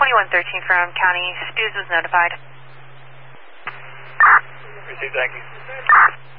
2113 from County. Stews was notified. Received, thank you.